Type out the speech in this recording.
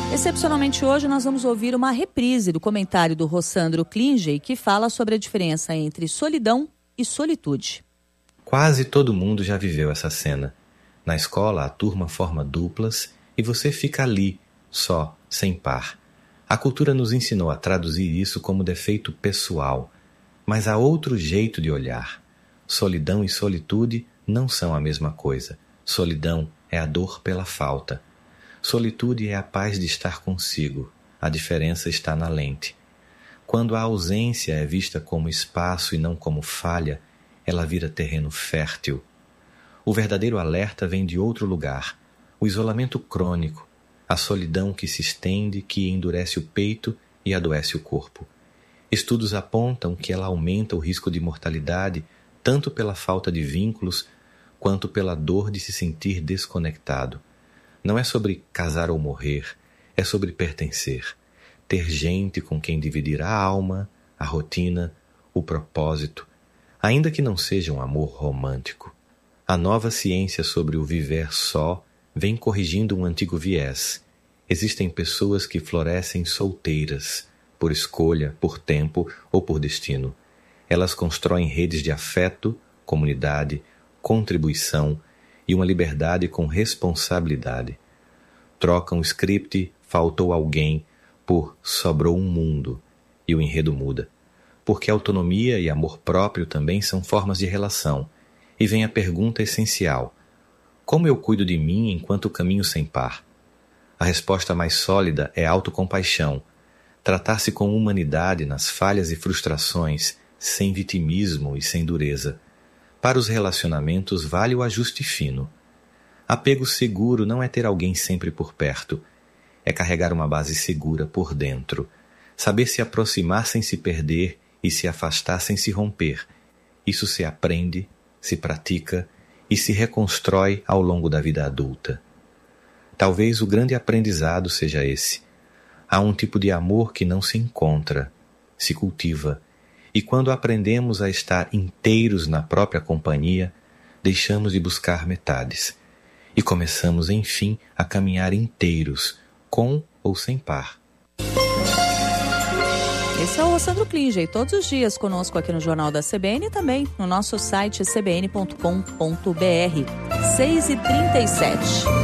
Excepcionalmente hoje nós vamos ouvir uma reprise do comentário do Rossandro Klinge, que fala sobre a diferença entre solidão e solitude. Quase todo mundo já viveu essa cena. Na escola, a turma forma duplas e você fica ali, só, sem par. A cultura nos ensinou a traduzir isso como defeito pessoal, mas há outro jeito de olhar. Solidão e solitude não são a mesma coisa. Solidão é a dor pela falta. Solitude é a paz de estar consigo. A diferença está na lente. Quando a ausência é vista como espaço e não como falha, ela vira terreno fértil. O verdadeiro alerta vem de outro lugar. O isolamento crônico, a solidão que se estende, que endurece o peito e adoece o corpo. Estudos apontam que ela aumenta o risco de mortalidade tanto pela falta de vínculos quanto pela dor de se sentir desconectado. Não é sobre casar ou morrer, é sobre pertencer. Ter gente com quem dividir a alma, a rotina, o propósito, ainda que não seja um amor romântico. A nova ciência sobre o viver só vem corrigindo um antigo viés. Existem pessoas que florescem solteiras, por escolha, por tempo ou por destino. Elas constroem redes de afeto, comunidade, contribuição e uma liberdade com responsabilidade. Trocam o script "faltou alguém" por "sobrou um mundo", e o enredo muda. Porque autonomia e amor próprio também são formas de relação. E vem a pergunta essencial: como eu cuido de mim enquanto caminho sem par? A resposta mais sólida é autocompaixão. Tratar-se com humanidade nas falhas e frustrações, sem vitimismo e sem dureza. Para os relacionamentos vale o ajuste fino. Apego seguro não é ter alguém sempre por perto. É carregar uma base segura por dentro. Saber se aproximar sem se perder e se afastar sem se romper. Isso se aprende, se pratica e se reconstrói ao longo da vida adulta. Talvez o grande aprendizado seja esse. Há um tipo de amor que não se encontra, se cultiva. E quando aprendemos a estar inteiros na própria companhia, deixamos de buscar metades. E começamos, enfim, a caminhar inteiros, com ou sem par. Esse é o Rossandro Klinge, todos os dias conosco aqui no Jornal da CBN e também no nosso site cbn.com.br. 6h37.